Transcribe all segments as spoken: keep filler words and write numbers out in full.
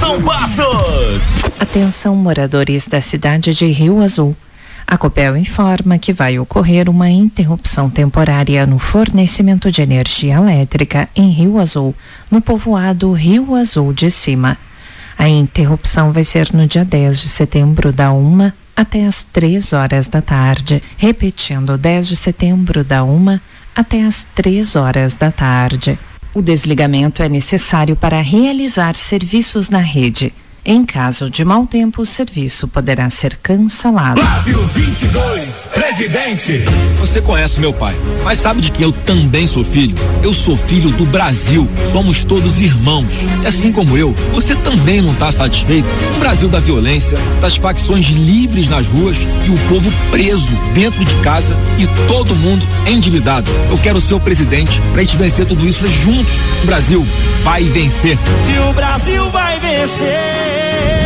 São Passos. Atenção, moradores da cidade de Rio Azul. A Copel informa que vai ocorrer uma interrupção temporária no fornecimento de energia elétrica em Rio Azul, no povoado Rio Azul de Cima. A interrupção vai ser no dia dez de setembro, da uma até as três horas da tarde. Repetindo, dez de setembro, da uma até as três horas da tarde. O desligamento é necessário para realizar serviços na rede. Em caso de mau tempo, o serviço poderá ser cancelado. Flávio vinte e dois, presidente. Você conhece meu pai, mas sabe de que eu também sou filho? Eu sou filho do Brasil. Somos todos irmãos. E assim como eu, você também não está satisfeito? O Brasil da violência, das facções livres nas ruas e o povo preso dentro de casa e todo mundo endividado. Eu quero ser o presidente pra gente vencer tudo isso juntos. O Brasil vai vencer. E o Brasil vai vencer.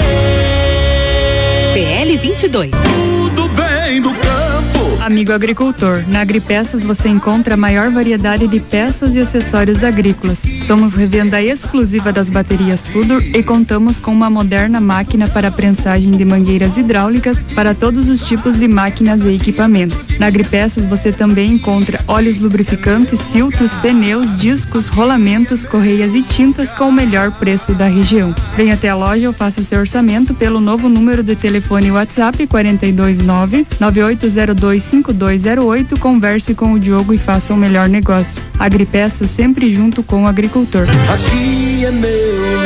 P L vinte e dois. Tudo bem do campo. Amigo agricultor, na Agripeças você encontra a maior variedade de peças e acessórios agrícolas. Somos revenda exclusiva das baterias Tudor e contamos com uma moderna máquina para prensagem de mangueiras hidráulicas para todos os tipos de máquinas e equipamentos. Na Agripeças você também encontra óleos lubrificantes, filtros, pneus, discos, rolamentos, correias e tintas com o melhor preço da região. Venha até a loja ou faça seu orçamento pelo novo número de telefone WhatsApp quatro dois nove, nove oito zero dois, cinco dois zero oito. Converse com o Diogo e faça o melhor negócio. Agripeças, sempre junto com o agricultor. Aqui é meu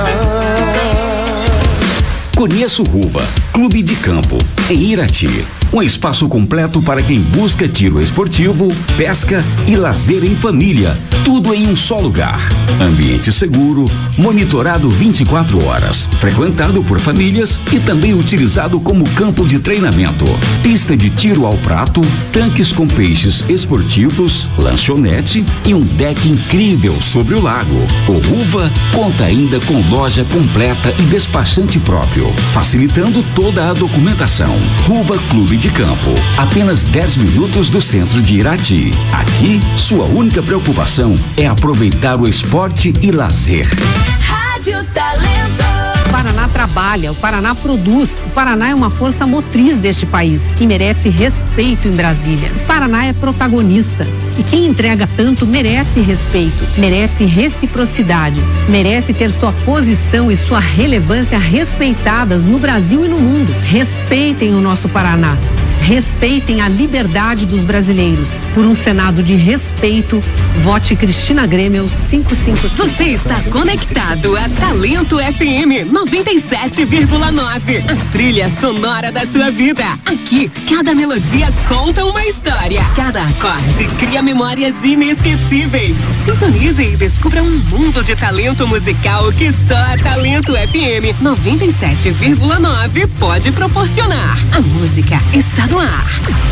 lugar. Conheço Ruva, Clube de Campo, em Irati. Um espaço completo para quem busca tiro esportivo, pesca e lazer em família. Tudo em um só lugar. Ambiente seguro, monitorado vinte e quatro horas, frequentado por famílias e também utilizado como campo de treinamento. Pista de tiro ao prato, tanques com peixes esportivos, lanchonete e um deck incrível sobre o lago. O Ruva conta ainda com loja completa e despachante próprio, facilitando toda a documentação. Ruva Clube de Campo, apenas dez minutos do centro de Irati. Aqui, sua única preocupação é aproveitar o esporte e lazer. Rádio Talento. O Paraná trabalha, o Paraná produz, o Paraná é uma força motriz deste país e merece respeito em Brasília. O Paraná é protagonista e quem entrega tanto merece respeito, merece reciprocidade, merece ter sua posição e sua relevância respeitadas no Brasil e no mundo. Respeitem o nosso Paraná. Respeitem a liberdade dos brasileiros. Por um Senado de respeito, vote Cristina Grêmio cinco cinco cinco. Você está conectado a Talento F M noventa e sete vírgula nove. A trilha sonora da sua vida. Aqui, cada melodia conta uma história. Cada acorde cria memórias inesquecíveis. Sintonize e descubra um mundo de talento musical que só a Talento F M noventa e sete vírgula nove pode proporcionar. A música está no ar.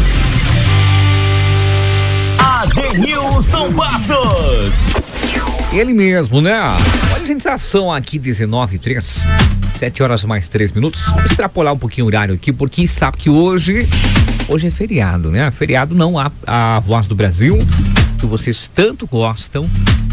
Adenilson Passos. Ele mesmo, né? Olha a sensação aqui, dezenove e três, sete horas mais três minutos. Vou extrapolar um pouquinho o horário aqui, porque sabe que hoje, hoje é feriado, né? Feriado não há a Voz do Brasil, que vocês tanto gostam.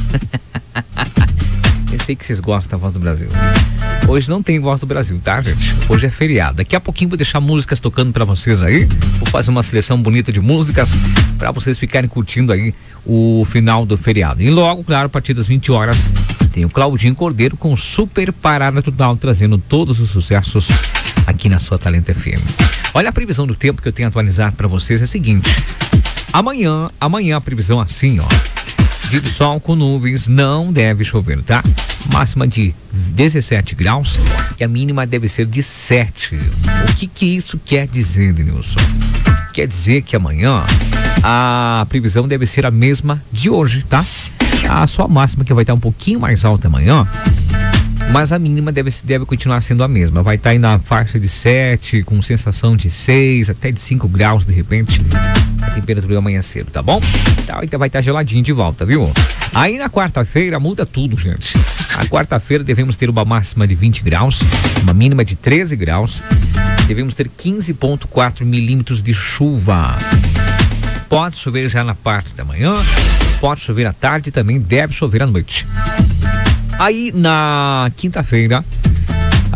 Eu sei que vocês gostam da Voz do Brasil. Hoje não tem Voz do Brasil, tá, gente? Hoje é feriado. Daqui a pouquinho vou deixar músicas tocando pra vocês aí. Vou fazer uma seleção bonita de músicas pra vocês ficarem curtindo aí o final do feriado. E logo, claro, a partir das vinte horas, tem o Claudinho Cordeiro com Super Parada Total, trazendo todos os sucessos aqui na sua Talento F M. Olha, a previsão do tempo que eu tenho atualizado pra vocês é a seguinte. Amanhã, amanhã a previsão assim, ó. Dia de sol com nuvens, não deve chover, tá? Máxima de dezessete graus e a mínima deve ser de sete. O que que isso quer dizer, Denilson? Quer dizer que amanhã a previsão deve ser a mesma de hoje, tá? A sua máxima que vai estar um pouquinho mais alta amanhã, mas a mínima deve, deve continuar sendo a mesma. Vai estar aí na faixa de sete, com sensação de seis, até de cinco graus de repente. A temperatura amanhã cedo, tá bom? Então vai estar geladinho de volta, viu? Aí na quarta-feira muda tudo, gente. Na quarta-feira devemos ter uma máxima de vinte graus, uma mínima de treze graus. Devemos ter quinze vírgula quatro milímetros de chuva. Pode chover já na parte da manhã, pode chover à tarde e também deve chover à noite. Aí na quinta-feira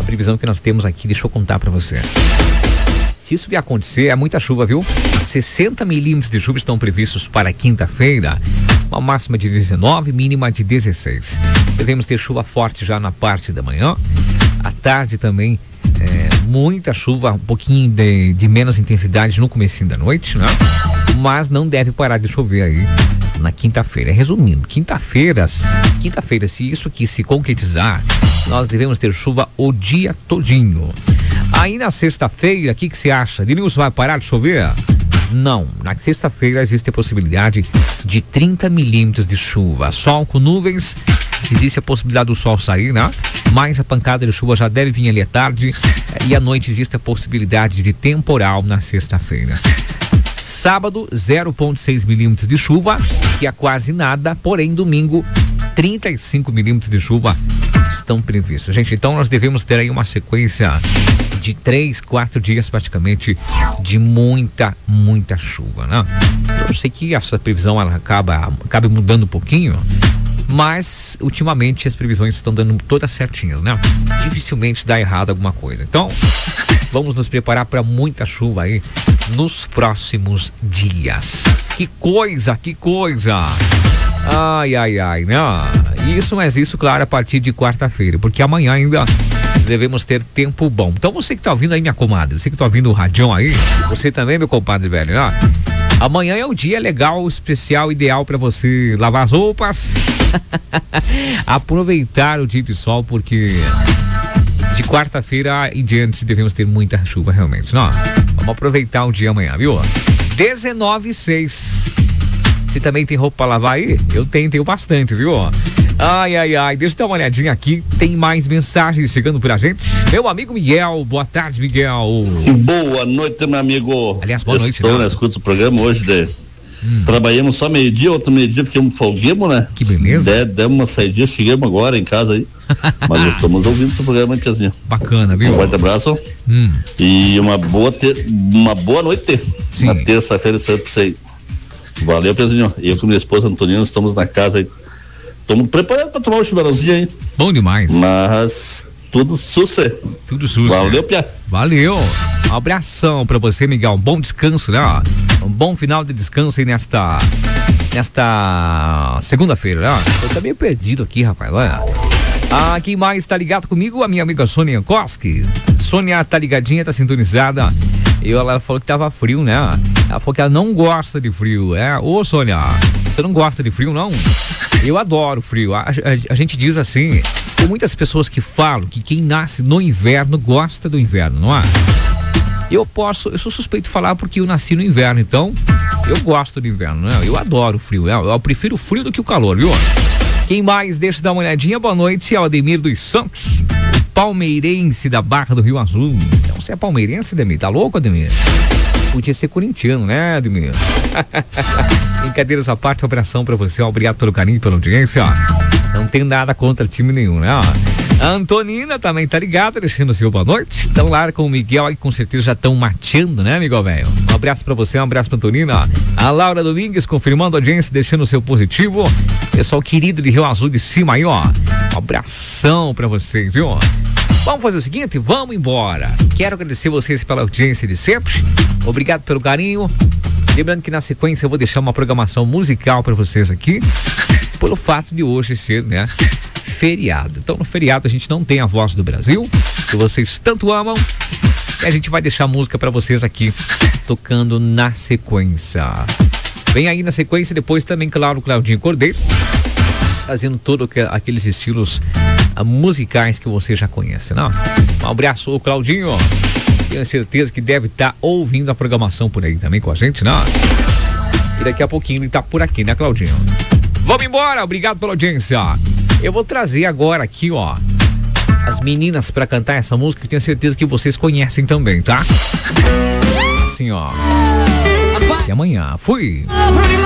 previsão que nós temos aqui, deixa eu contar para você. Se isso vier acontecer, é muita chuva, viu? sessenta milímetros de chuva estão previstos para quinta-feira, uma máxima de dezenove, mínima de dezesseis. Devemos ter chuva forte já na parte da manhã, à tarde também, é, muita chuva, um pouquinho de, de menos intensidade no comecinho da noite, né? Mas não deve parar de chover aí na quinta-feira. Resumindo, quinta-feira, quinta-feira, se isso aqui se concretizar, nós devemos ter chuva o dia todinho. Aí na sexta-feira, o que que você acha? Denilson, vai parar de chover? Não, na sexta-feira existe a possibilidade de trinta milímetros de chuva. Sol com nuvens, existe a possibilidade do sol sair, né? Mas a pancada de chuva já deve vir ali à tarde, e à noite existe a possibilidade de temporal na sexta-feira. Sábado, zero vírgula seis milímetros de chuva, que é quase nada, porém domingo, trinta e cinco milímetros de chuva estão previstos. Gente, então nós devemos ter aí uma sequência de três, quatro dias praticamente de muita, muita chuva, né? Eu sei que essa previsão ela acaba, acaba mudando um pouquinho, mas ultimamente as previsões estão dando todas certinhas, né? Dificilmente dá errado alguma coisa. Então, vamos nos preparar para muita chuva aí nos próximos dias. Que coisa, que coisa! Ai, ai, ai, né? Isso, mas isso, claro, a partir de quarta-feira, porque amanhã ainda devemos ter tempo bom. Então você que tá ouvindo aí, minha comadre, você que tá ouvindo o radião aí, você também, meu compadre velho, né? Amanhã é um dia legal, especial, ideal para você lavar as roupas, aproveitar o dia de sol, porque de quarta-feira em diante devemos ter muita chuva realmente, não? Vamos aproveitar o dia amanhã, viu? dezenove e seis. Você também tem roupa para lavar aí? Eu tenho, tenho bastante, viu? Ai, ai, ai, deixa eu dar uma olhadinha aqui, tem mais mensagens chegando pra gente. Meu amigo Miguel, boa tarde, Miguel. Boa noite, meu amigo. Aliás, boa noite. Estou na escuta do programa hoje, de... hum. Trabalhamos só meio-dia, outro meio-dia ficamos folguemos, né? Que beleza. De, demos uma saidinha, chegamos agora em casa aí. Mas estamos ouvindo esse programa, Tiazinho. Bacana, viu? Um forte abraço. Hum. E uma boa, te... uma boa noite. Sim. Na terça-feira, sempre pra você aí. Valeu, Pezinho. Eu com minha esposa Antonina estamos na casa aí. Estamos preparados para tomar um chimarrãozinho aí. Bom demais. Mas tudo sucesso. Tudo sucesso. Valeu, Pia. Valeu. Um abração para você, Miguel. Um bom descanso, né? Um bom final de descanso aí nesta nesta segunda-feira, né? Eu tô meio perdido aqui, rapaz. Olha. Ah, quem mais tá ligado comigo? A minha amiga Sônia Yankoski. Sônia tá ligadinha, tá sintonizada. E ela falou que tava frio, né? Ela falou que ela não gosta de frio. É, ô Sônia, você não gosta de frio, não? Eu adoro frio. A, a, a gente diz assim, tem muitas pessoas que falam que quem nasce no inverno gosta do inverno, não é? Eu posso, eu sou suspeito de falar porque eu nasci no inverno, então eu gosto do inverno, né? Eu adoro frio, né? Eu prefiro o frio do que o calor, viu? Quem mais? Deixa eu dar uma olhadinha. Boa noite, é o Ademir dos Santos, palmeirense da Barra do Rio Azul. Então você é palmeirense, Ademir? Tá louco, Ademir? Podia ser corintiano, né, Ademir? Brincadeiras à parte, abração pra você, ó. Obrigado pelo carinho, pela audiência, ó. Não tem nada contra time nenhum, né, ó. A Antonina também tá ligada, deixando o seu boa noite. Então lá com o Miguel aí, com certeza já estão mateando, né, amigo velho? Um abraço pra você, um abraço pra Antonina. A Laura Domingues confirmando a audiência, deixando o seu positivo. Pessoal querido de Rio Azul de cima aí, ó. Um abração pra vocês, viu? Vamos fazer o seguinte, vamos embora. Quero agradecer vocês pela audiência de sempre. Obrigado pelo carinho. Lembrando que na sequência eu vou deixar uma programação musical para vocês aqui, pelo fato de hoje ser, né, feriado. Então no feriado a gente não tem a Voz do Brasil, que vocês tanto amam, e a gente vai deixar música para vocês aqui, tocando na sequência. Vem aí na sequência depois também, claro, Claudinho Cordeiro, fazendo todos aqueles estilos uh, musicais que você já conhece, não? Um abraço, ô Claudinho. Tenho certeza que deve estar tá ouvindo a programação por aí também com a gente, né? E daqui a pouquinho ele tá por aqui, né, Claudinho? Vamos embora, obrigado pela audiência. Eu vou trazer agora aqui, ó, as meninas pra cantar essa música que tenho certeza que vocês conhecem também, tá? Assim, ó. Até amanhã. Fui!